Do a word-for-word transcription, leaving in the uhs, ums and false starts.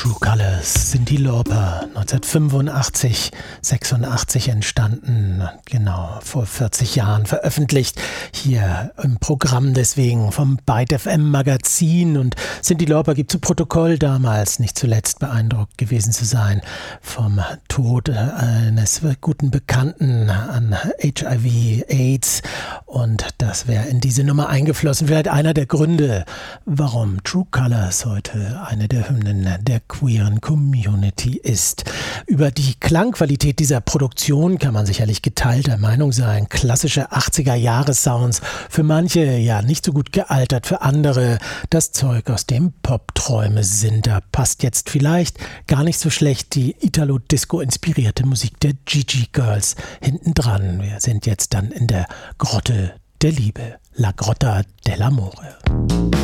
True Colors, Cyndi Lauper, neunzehnhundertfünfundachtzig, sechsundachtzig entstanden, genau, vor vierzig Jahren veröffentlicht, hier im Programm deswegen vom Byte F M Magazin. Und Cyndi Lauper gibt zu Protokoll, damals nicht zuletzt beeindruckt gewesen zu sein vom Tod eines guten Bekannten an H I V AIDS, und das wäre in diese Nummer eingeflossen. Vielleicht einer der Gründe, warum True Colors heute eine der Hymnen der queeren Community ist. Über die Klangqualität dieser Produktion kann man sicherlich geteilter Meinung sein. Klassische achtziger-Jahres-Sounds, für manche ja nicht so gut gealtert, für andere das Zeug, aus dem Pop-Träume sind. Da passt jetzt vielleicht gar nicht so schlecht die Italo-Disco-inspirierte Musik der Gigi Girls hinten dran. Wir sind jetzt dann in der Grotte der Liebe, La Grotta dell'Amore.